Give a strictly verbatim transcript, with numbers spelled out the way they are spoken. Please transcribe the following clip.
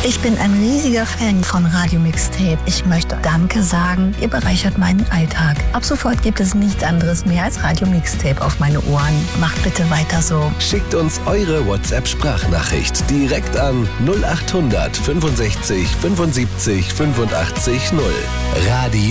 Ich bin ein riesiger Fan von Radio Mixtape. Ich möchte Danke sagen, ihr bereichert meinen Alltag. Ab sofort gibt es nichts anderes mehr als Radio Mixtape auf meine Ohren. Macht bitte weiter so. Schickt uns eure WhatsApp-Sprachnachricht direkt an null acht hundert fünfundsechzig fünfundsiebzig fünfundachtzig null. Radio